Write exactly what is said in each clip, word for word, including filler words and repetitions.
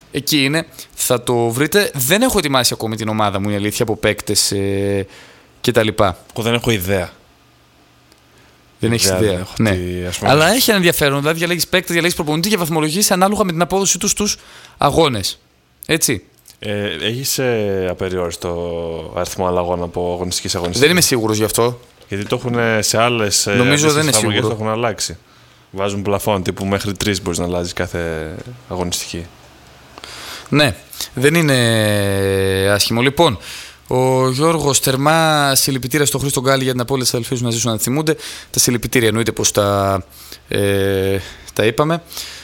Εκεί είναι. Θα το βρείτε. Δεν έχω ετοιμάσει ακόμη την ομάδα μου, η αλήθεια, από παίκτες ε, κτλ. Εγώ δεν έχω ιδέα. Δεν έχει ιδέα. Έχω ναι. τη, πούμε, αλλά έχει ένα ενδιαφέρον. Δηλαδή, διαλέγει παίκτε, διαλέγει προπονητή και βαθμολογήσει ανάλογα με την απόδοση του στους αγώνες. Έτσι. Ε, έχεις ε, απεριόριστο αριθμό αλλαγών από αγωνιστική σε αγωνιστική? Δεν είμαι σίγουρος γι' αυτό. Γιατί το έχουν σε άλλες εφαρμογές, το έχουν αλλάξει. Βάζουν πλαφόν τύπου μέχρι τρεις μπορείς να αλλάζεις κάθε αγωνιστική. Ναι, δεν είναι άσχημο. Λοιπόν, ο Γιώργος θερμά συλληπιτήρια στο Χρήστο Γκάλη για την απώλεια της αδελφής να ζήσουν να θυμούνται. Τα συλληπιτήρια εννοείται πως τα, ε, τα είπαμε.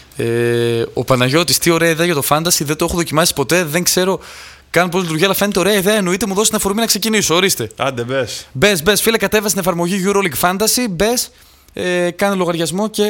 Ε, ο Παναγιώτης, τι ωραία ιδέα για το Fantasy, δεν το έχω δοκιμάσει ποτέ, δεν ξέρω καν πώς λειτουργεί, αλλά φαίνεται ωραία ιδέα. Εννοείται, μου δώσει την αφορμή να ξεκινήσω. Ορίστε. Άντε, μπες. Μπες, μπες, φίλε, κατέβασε την εφαρμογή EuroLeague Fantasy. Μπες, ε, κάνε λογαριασμό και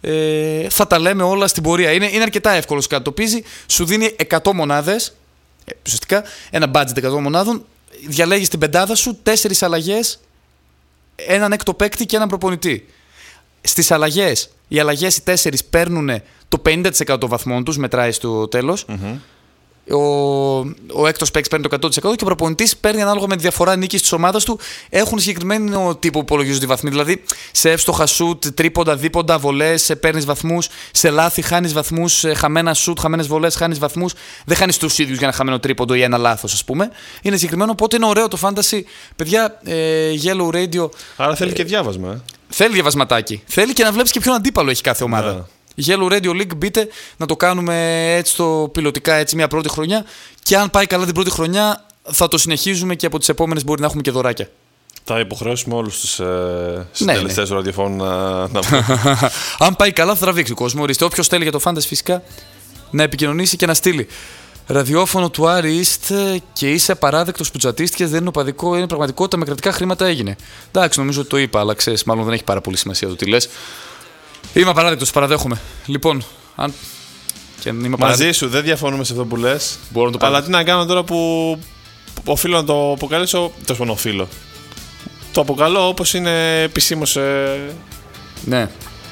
ε, θα τα λέμε όλα στην πορεία. Είναι, είναι αρκετά εύκολο, κατοπίζει. Σου δίνει εκατό μονάδες. Ε, ουσιαστικά ένα budget εκατό μονάδων. Διαλέγεις την πεντάδα σου, τέσσερις αλλαγές, έναν έκτο παίκτη και έναν προπονητή. Στις αλλαγές, οι αλλαγές οι τέσσερις παίρνουν το πενήντα τοις εκατό των βαθμών τους, μετράει στο τέλος. Mm-hmm. Ο, ο έκτος παίκτης παίρνει το εκατό τοις εκατό και ο προπονητής παίρνει ανάλογα με τη διαφορά νίκης της ομάδας του. Έχουν συγκεκριμένο τύπο που υπολογίζονται οι βαθμοί. Δηλαδή, σε εύστοχα σουτ, τρίποντα, δίποντα, βολές, παίρνεις βαθμούς. Σε λάθη, χάνεις βαθμούς. Σε χαμένα σουτ, χαμένες βολές, χάνεις βαθμούς. Δεν χάνεις τους ίδιους για ένα χαμένο τρίποντο ή ένα λάθος, ας πούμε. Είναι συγκεκριμένο, οπότε είναι ωραίο το fantasy. Παιδιά, ε, Yellow Radio. Άρα θέλει ε, και διάβασμα. Ε. Θέλει διαβασματάκι. Θέλει και να βλέπεις και ποιον αντίπαλο έχει κάθε ομάδα. Yeah. Yellow Radio League, μπείτε να το κάνουμε έτσι το πιλωτικά, έτσι μια πρώτη χρονιά. Και αν πάει καλά την πρώτη χρονιά, θα το συνεχίζουμε και από τις επόμενες μπορεί να έχουμε και δωράκια. Θα υποχρεώσουμε όλους τους ε, συντελεστές ναι, ναι. ραδιοφώνου να, να αν πάει καλά, θα τραβήξει ο κόσμο. Ορίστε, όποιος θέλει για το Fantasy φυσικά να επικοινωνήσει και να στείλει. Ραδιόφωνο του Άρη είστε και είσαι απαράδεκτος που τσατίστηκες. Δεν είναι οπαδικό, είναι πραγματικότητα. Με κρατικά χρήματα έγινε. Εντάξει, νομίζω ότι το είπα, αλλά ξέρεις, μάλλον δεν έχει πάρα πολύ σημασία το τι λες. Είμαι απαράδεκτος, παραδέχομαι. Λοιπόν, αν. Και είμαι μαζί σου, δεν διαφωνούμε σε αυτό που λες. Μπορώ να το αλλά τι να κάνω τώρα που οφείλω να το αποκαλέσω. Τόσο πάνω οφείλω. Το αποκαλώ όπως είναι επισήμως. Ε... Ναι.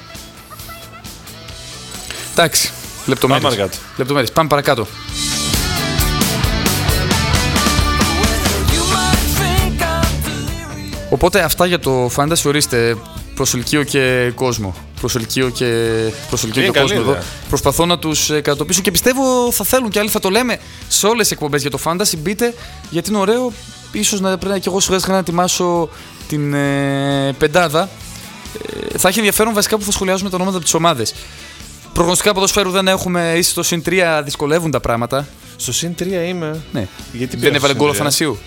Εντάξει. Λεπτομέρειες. Πάμε παρακάτω. Λεπτομέρειες. Πάμε παρακάτω. Οπότε αυτά για το Fantasy, ορίστε, προσελκύω και κόσμο. Προσελκύω και, προσελκύω και κόσμο εδώ. Προσπαθώ να τους κατατοπίσω και πιστεύω θα θέλουν και άλλοι, θα το λέμε σε όλες τις εκπομπές για το Fantasy. Μπείτε, γιατί είναι ωραίο. Ίσως να πρέπει και εγώ σου να ετοιμάσω την ε, πεντάδα. Ε, θα έχει ενδιαφέρον βασικά που θα σχολιάζουμε τα ονόματα από τις ομάδες. Προγνωστικά ποδοσφαίρου δεν έχουμε, είσαι στο συν τρία, δυσκολεύουν τα πράγματα. Στο συν τρία είμαι. Ναι. Γιατί δεν έβαλε γκολ ο Θανασίου.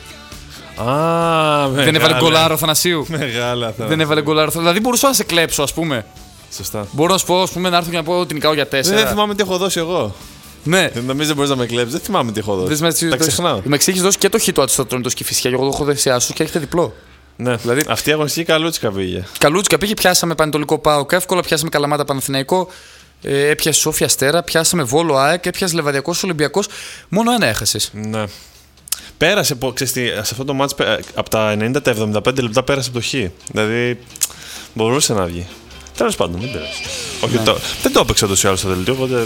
Α, δεν έβαλε γκολάρο Θανασίου. Μεγάλα θα. Δεν έβαλε γκολάρο. Δηλαδή μπορούσα να σε κλέψω, ας πούμε. Σωστά. Μπορώ να σου πω, ας πούμε, να έρθω και να πω την νικάω για τέσσερα. Δεν θυμάμαι τι έχω δώσει εγώ. Ναι. Νομίζω δεν μπορείς να με κλέψεις. Δεν θυμάμαι τι έχω δώσει. Δεν τα ξεχνάω. Με έχει δώσει και το χιτό στο τρώνε και φυσικά. Εγώ το έχω δώσει άσου και έχετε διπλό. Ναι. Δηλαδή, αυτή η αγωνιστική καλούτσικα πήγε. Καλούτσικα πήγε, πιάσαμε Πανετολικό ΠΑΟΚ εύκολα, πιάσαμε Καλαμάτα Παναθηναϊκό, ε, έπιασε Σόφια Αστέρα, πιάσαμε Βόλο ΑΕΚ, έπιασε Λεβαδιακός Ολυμπιακός. Μόνο ένα έχασες. Ναι. Πέρασε, ξέρεις, σε αυτό το μάτς από τα ενενήντα τα εβδομήντα πέντε λεπτά πέρασε από το Χ. Δηλαδή μπορούσε να βγει. Τέλος πάντων, δεν πέρασε. Όχι, ναι. το, δεν το έπαιξα τόσο άλλο στο δελτίο, οπότε.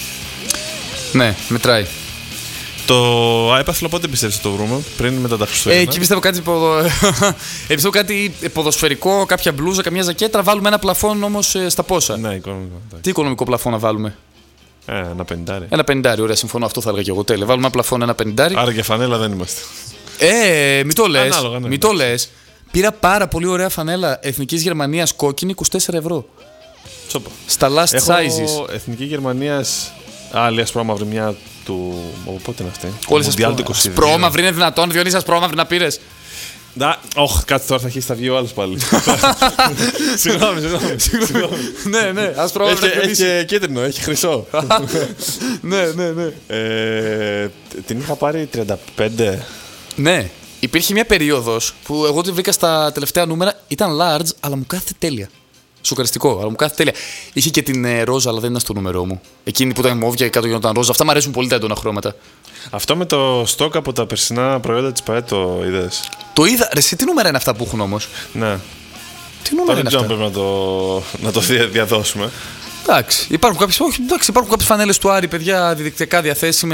Ναι, μετράει. Το Άιπαθλο πότε πιστεύεις το βρούμε, πριν μετά τα Χριστούγεννα? Ε, εκεί πιστεύω κάτι, ποδο... ε, πιστεύω κάτι ποδοσφαιρικό, κάποια μπλούζα, καμιά ζακέτρα. Βάλουμε ένα πλαφόν όμως στα πόσα. Ναι, οικονομικό. Τι οικονομικό πλαφόν να βάλουμε? Ε, ένα πενηντάρι. Ένα πενηντάρι, ωραία, συμφωνώ, αυτό θα έλεγα και εγώ. Τέλεια. Βάλουμε ένα πλαφόν, ένα πενηντάρι. Άρα και φανέλα δεν είμαστε. Ε, μην το λες. Ανάλογα, ναι, μην το λες. Πήρα πάρα πολύ ωραία φανέλα Εθνικής Γερμανίας κόκκινη, είκοσι τέσσερα ευρώ. Τσόπα. Στα last έχω sizes. Εθνική Γερμανίας. Άλλη ασπρόμαυρη μια του. Από πότε είναι αυτή? Όλες τις ασπρόμαυρη είναι δυνατόν, Διονύση, ασπρόμαυρη να πήρες? Να, όχι, κάτσε τώρα θα αρχίσει να βγει ο άλλος πάλι. Συγγνώμη, συγγνώμη. Ναι, ναι, ασπρόμαυρη. Έχει και κίτρινο, έχει χρυσό. Ναι, ναι, ναι. Την είχα πάρει τριάντα πέντε. Ναι, υπήρχε μια περίοδος που εγώ τη βρήκα στα τελευταία νούμερα, ήταν large, αλλά μου κάθεται τέλεια. Σοκαριστικό, αλλά μου κάθεται τέλεια. Είχε και την ε, ρόζα, αλλά δεν ήταν στο νούμερό μου. Εκείνη που ήταν μόβια και κάτω γινόταν ρόζα. Αυτά μου αρέσουν πολύ τα έντονα χρώματα. Αυτό με το στόκ από τα περσινά προϊόντα της ΠαΕ το είδες? Το είδα. Ρε, εσύ τι νούμερα είναι αυτά που έχουν όμως? Ναι. Τι νούμερα είναι αυτά? Δεν ξέρω αν πρέπει να το, να το διαδώσουμε. Εντάξει, υπάρχουν κάποιες, όχι, εντάξει, υπάρχουν κάποιες φανέλες του Άρη, παιδιά, διδακτικά διαθέσιμες.